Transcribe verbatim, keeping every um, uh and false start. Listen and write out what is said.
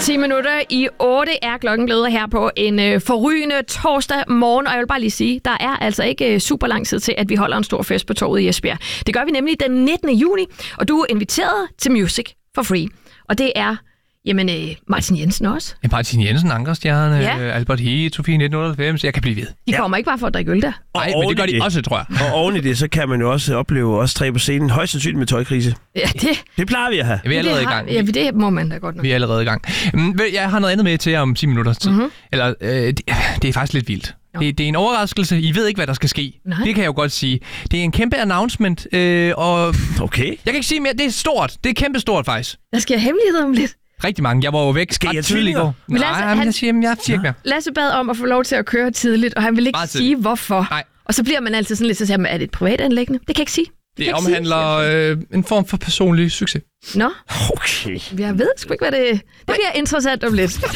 ti minutter i otte er klokken blevet her på en øh, forrygende torsdag morgen, og jeg vil bare lige sige, der er altså ikke øh, super lang tid til, at vi holder en stor fest på torvet i Esbjerg. Det gør vi nemlig den nittende juni, og du er inviteret til Music for Free. Og det er, jamen, øh, Martin Jensen også. Ja, Martin Jensen, Ankerstjerne, Ja. øh, Albert Hie, Sofie nitten otteoghalvfems, jeg kan blive ved. De kommer ikke bare for at drikke øl der. Nej, men det gør de også, tror jeg. Og oven i det, så kan man jo også opleve os tre på scenen, højst sandsynligt med tøjkrise. Ja, det, Det plejer vi at have. Vi er allerede det i har, gang. ja, det må man da godt nok. Vi er allerede i gang. Mm, Jeg har noget andet med til jer om ti minutter tid. Mhm. Eller, øh, det, det er faktisk lidt vildt. Jo. Det, det er en overraskelse. I ved ikke, hvad der skal ske. Nej. Det kan jeg jo godt sige. Det er en kæmpe announcement, øh, og Okay. jeg kan ikke sige mere. Det er stort. Det er kæmpe stort, faktisk. Der skal jeg hemmelighed om lidt. Rigtig mange. Jeg var jo væk Skal I have ret tidligt i tvillinger? går. Men Lasse, Nej, men han- jeg siger, jeg siger ikke mere. Lasse bad om at få lov til at køre tidligt, og han vil ikke Meget sige, tidligt. hvorfor. Nej. Og så bliver man altid sådan lidt, så siger man, er det et privat anliggende? Det kan jeg ikke sige. Det kan jeg ikke omhandler øh, en form for personlig succes. sige. Nå, Okay. jeg ved sgu ikke, hvad det er. Det bliver interessant om lidt.